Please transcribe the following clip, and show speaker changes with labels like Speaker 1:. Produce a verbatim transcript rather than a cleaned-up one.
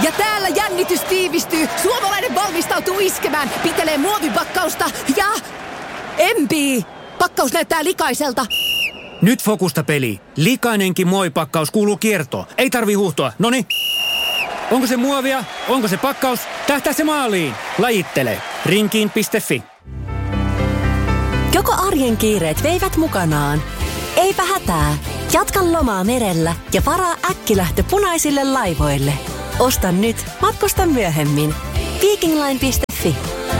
Speaker 1: Ja täällä jännitys tiivistyy. Suomalainen valmistautuu iskemään. Pitelee muovipakkausta ja... Empii! Pakkaus näyttää likaiselta.
Speaker 2: Nyt fokusta peli. Likainenkin muovipakkaus kuuluu kiertoon. Ei tarvi huuhtoa. Noni. Onko se muovia? Onko se pakkaus? Tähtää se maaliin. Lajittele. Rinkiin piste fi.
Speaker 3: Joko arjen kiireet veivät mukanaan? Eipä hätää. Jatka lomaa merellä ja varaa äkkilähtö punaisille laivoille. Osta nyt, matkusta myöhemmin. Vikingline piste fi